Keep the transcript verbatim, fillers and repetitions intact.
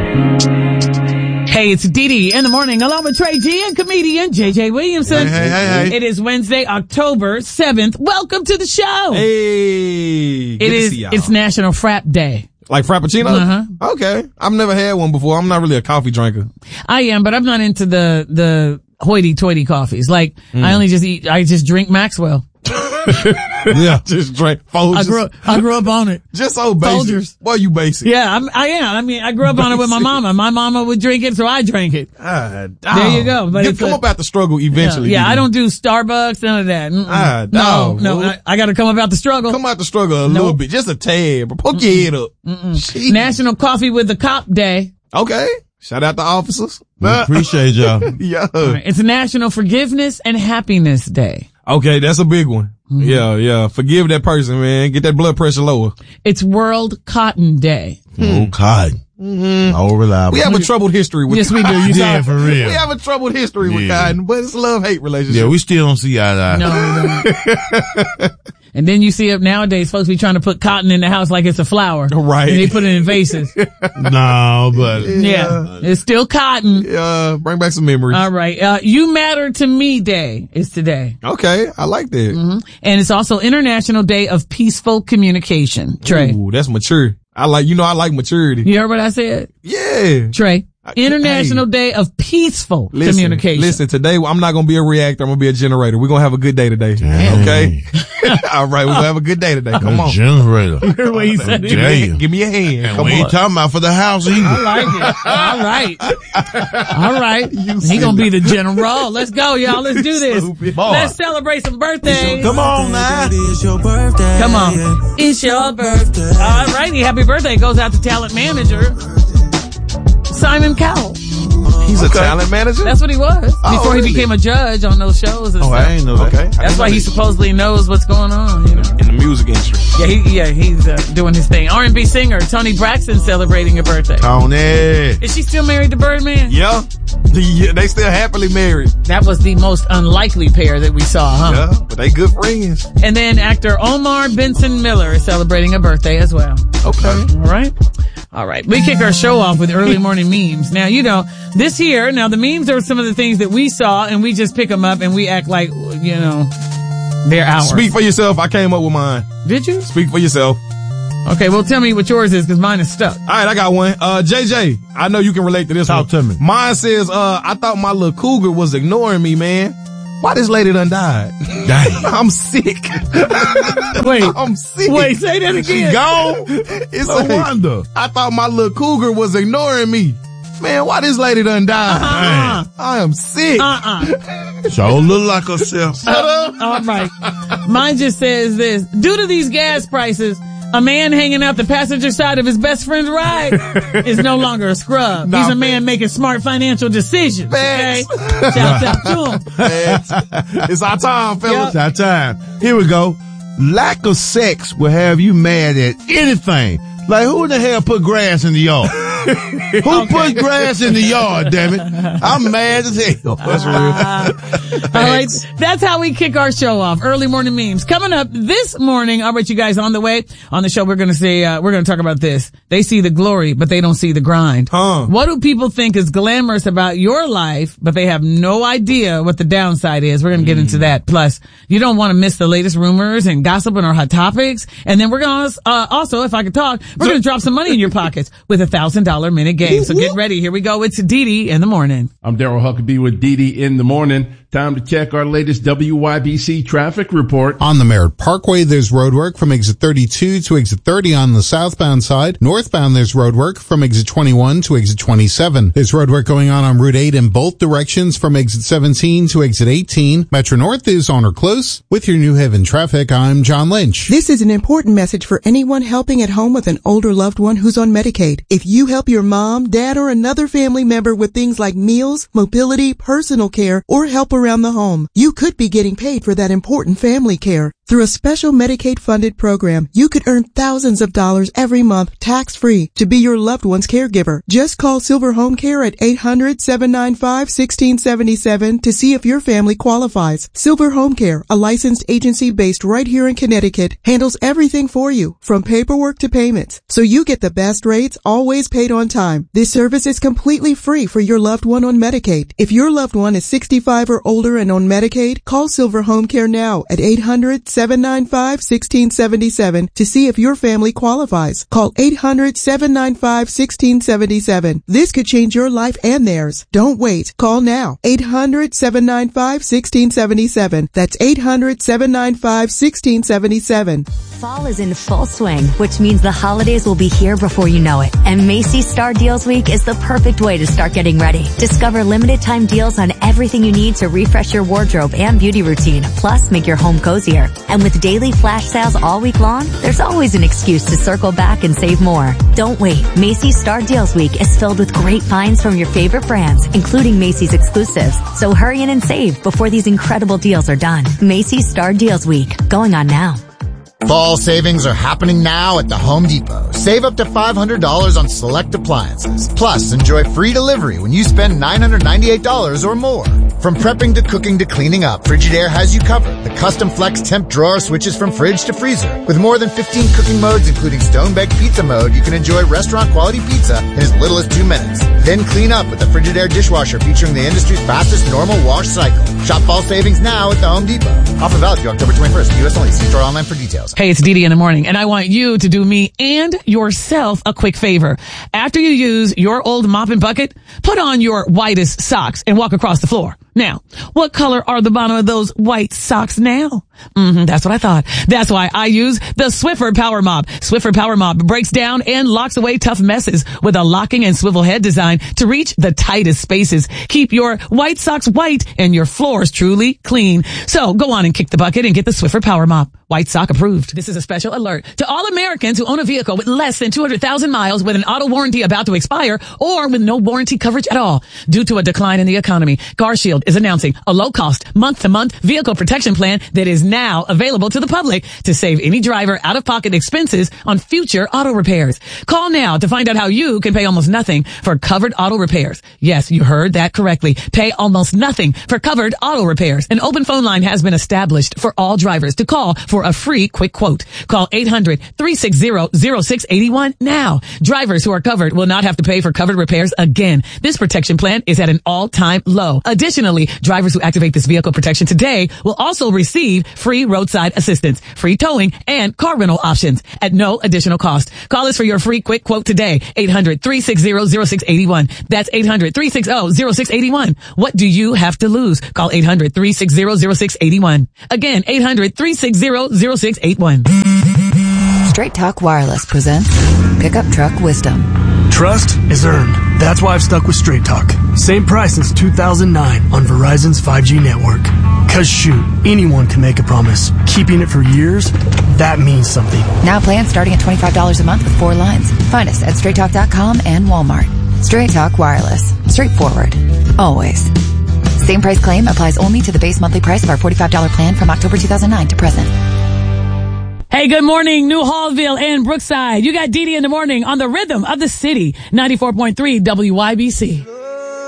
Hey, it's Dee Dee in the morning along with Trey G and comedian J J Williamson. Hey, hey, hey, hey. It is Wednesday, October seventh. Welcome to the show. Hey. It is, it's National Frap Day. Like Frappuccino? Uh-huh. Okay. I've never had one before. I'm not really a coffee drinker. I am, but I'm not into the, the hoity-toity coffees. Like, mm. I only just eat, I just drink Maxwell. Yeah, just drink Folgers. I grew, I grew up on it. Just so basic. Folgers. Boy, you basic. Yeah, I'm, I am. I mean, I grew up on it with my mama. My mama would drink it, so I drank it. Ah, there you go. But you it's come a, up out the struggle eventually. Yeah, yeah I don't do Starbucks, none of that. Mm-mm. Ah, no, dog. no, I, I got to come up out the struggle. Come out the struggle a nope. little bit, just a tad, but poke your head up. National Coffee with the Cop Day. Okay. Shout out to officers. We appreciate y'all. Yeah. Right. It's National Forgiveness and Happiness Day. Okay, that's a big one. Mm-hmm. Yeah, yeah. Forgive that person, man. Get that blood pressure lower. It's World Cotton Day. Oh, cotton. Mm-hmm. All reliable. We have a troubled history with Yes, we do. You yeah, for real. We have a troubled history yeah. with cotton, but it's a love-hate relationship. Yeah, we still don't see eye to eye. No, no. And then you see it nowadays, folks be trying to put cotton in the house like it's a flower. Right. And they put it in vases. No, but. Yeah. yeah. It's still cotton. Yeah. Bring back some memories. All right. Uh, You Matter to Me Day is today. Okay. I like that. Mm-hmm. And it's also International Day of Peaceful Communication. Trey. Ooh, that's mature. I like, you know, I like maturity. You heard what I said? Yeah. Trey. International hey. Day of Peaceful listen, Communication. Listen, today I'm not going to be a reactor. I'm going to be a generator. We're going to have a good day today. Dang. Okay? All right. We're going to have a good day today. Come a on. Generator. You heard what he said? Give me, a, give me a hand. And Come we on. ain't talking about for the house either. I like it. All right. All right. He going to be the general. Let's go, y'all. Let's do this. Let's celebrate some birthdays. Come on now. It's your birthday. Come on. It's your birthday. All righty. Happy birthday goes out to talent manager Simon Cowell. He's a okay. talent manager? That's what he was. Oh, before really? he became a judge on those shows and oh, stuff. I ain't know that. Okay. That's why he supposedly knows what's going on, you know. In the music industry. Yeah, he, yeah, he's uh, doing his thing. R and B singer Toni Braxton celebrating her birthday. Tony. Is she still married to Birdman? Yeah. yeah. They still happily married. That was the most unlikely pair that we saw, huh? Yeah, but they good friends. And then actor Omar Benson Miller is celebrating a birthday as well. Okay. All right. All right. We kick our show off with early morning memes. Now, you know, this here, now the memes are some of the things that we saw and we just pick them up and we act like, you know, they're ours. Speak for yourself. I came up with mine. Did you? Speak for yourself. Okay, well, tell me what yours is because mine is stuck. All right, I got one. Uh, J J, I know you can relate to this Talk one. to me. Mine says, uh, I thought my little cougar was ignoring me, man. Why this lady done died? Dang. I'm sick. Wait. I'm sick. Wait, say that again. She gone? It's no like, wonder. I thought my little cougar was ignoring me. Man, why this lady done died? Uh-uh. I am sick. Uh-uh. So look like herself. Shut up. All right. Mine just says this. Due to these gas prices, a man hanging out the passenger side of his best friend's ride is no longer a scrub. Nah, He's a man man. making smart financial decisions. Okay? Facts. Shout out to him. It's our time, fellas. It's our time. Here we go. Lack of sex will have you mad at anything. Like, who in the hell put grass in the yard? Who Okay. put grass in the yard, damn it? I'm mad as hell. That's real. Uh, all right. That's how we kick our show off. Early morning memes. Coming up this morning, I'll bet you guys on the way. On the show, we're going to say, uh, we're going to talk about this. They see the glory, but they don't see the grind. Huh. What do people think is glamorous about your life, but they have no idea what the downside is? We're going to get into that. Plus, you don't want to miss the latest rumors and gossip and our hot topics. And then we're going to, uh, also, if I could talk, we're going to drop some money in your pockets with a thousand dollar minute game. So get ready. Here we go. It's Dee Dee in the morning. I'm Daryl Huckabee with Dee Dee in the morning. Time to check our latest W Y B C traffic report. On the Merritt Parkway, there's roadwork from exit thirty-two to exit thirty on the southbound side. Northbound, there's roadwork from exit twenty-one to exit twenty-seven. There's roadwork going on on Route eight in both directions from exit seventeen to exit eighteen. Metro North is on or close. With your New Haven traffic, I'm John Lynch. This is an important message for anyone helping at home with an older loved one who's on Medicaid. If you help your mom, dad, or another family member with things like meals, mobility, personal care, or help around the home, you could be getting paid for that important family care. Through a special Medicaid-funded program, you could earn thousands of dollars every month tax-free to be your loved one's caregiver. Just call Silver Home Care at eight hundred, seven nine five, one six seven seven to see if your family qualifies. Silver Home Care, a licensed agency based right here in Connecticut, handles everything for you, from paperwork to payments, so you get the best rates, always paid right on time. This service is completely free for your loved one on Medicaid. If your loved one is sixty-five or older and on Medicaid, call Silver Home Care now at eight hundred, seven nine five, one six seven seven to see if your family qualifies. Call eight hundred, seven nine five, one six seven seven. This could change your life and theirs. Don't wait. Call now. eight hundred, seven nine five, one six seven seven. That's eight hundred, seven nine five, one six seven seven. Fall is in full swing, which means the holidays will be here before you know it. And Macy's Star Deals Week is the perfect way to start getting ready. Discover limited time deals on everything you need to refresh your wardrobe and beauty routine, plus make your home cozier. And with daily flash sales all week long, there's always an excuse to circle back and save more. Don't wait. Macy's Star Deals Week is filled with great finds from your favorite brands, including Macy's exclusives. So hurry in and save before these incredible deals are done. Macy's Star Deals Week, going on now. Fall savings are happening now at the Home Depot. Save up to five hundred dollars on select appliances. Plus, enjoy free delivery when you spend nine hundred ninety-eight dollars or more. From prepping to cooking to cleaning up, Frigidaire has you covered. The custom flex temp drawer switches from fridge to freezer. With more than fifteen cooking modes, including stone-baked pizza mode, you can enjoy restaurant-quality pizza in as little as two minutes. Then clean up with the Frigidaire dishwasher featuring the industry's fastest normal wash cycle. Shop fall savings now at the Home Depot. Offer valid through October twenty-first. U S only. See store online for details. Hey, it's Dee Dee in the morning, and I want you to do me and yourself a quick favor. After you use your old mop and bucket, put on your whitest socks and walk across the floor. Now, what color are the bottom of those white socks now? Mm-hmm, that's what I thought. That's why I use the Swiffer Power Mop. Swiffer Power Mop breaks down and locks away tough messes with a locking and swivel head design to reach the tightest spaces. Keep your white socks white and your floors truly clean. So go on and kick the bucket and get the Swiffer Power Mop. White sock approved. This is a special alert to all Americans who own a vehicle with less than two hundred thousand miles with an auto warranty about to expire or with no warranty coverage at all. Due to a decline in the economy, CarShield is announcing a low-cost, month-to-month vehicle protection plan that is now available to the public to save any driver out-of-pocket expenses on future auto repairs. Call now to find out how you can pay almost nothing for covered auto repairs. Yes, you heard that correctly. Pay almost nothing for covered auto repairs. An open phone line has been established for all drivers to call for a free quick quote. Call eight hundred, three six zero, zero six eight one now. Drivers who are covered will not have to pay for covered repairs again. This protection plan is at an all-time low. Additionally, drivers who activate this vehicle protection today will also receive free roadside assistance, free towing, and car rental options at no additional cost. Call us for your free quick quote today. eight hundred, three six zero, zero six eight one. That's eight hundred, three six zero, zero six eight one. What do you have to lose? Call eight hundred, three six zero, zero six eight one. Again, eight hundred, three six zero, zero six eight one. Straight Talk Wireless presents Pickup Truck Wisdom. Trust is earned. That's why I've stuck with Straight Talk. Same price since two thousand nine on Verizon's five G network. Cause shoot, anyone can make a promise. Keeping it for years, that means something. Now plans starting at twenty-five dollars a month with four lines. Find us at straight talk dot com and Walmart. Straight Talk Wireless. Straightforward. Always. Same price claim applies only to the base monthly price of our forty-five dollars plan from October two thousand nine to present. Hey, good morning, New Hallville and Brookside. You got Dee Dee in the morning on the rhythm of the city, ninety-four point three W Y B C.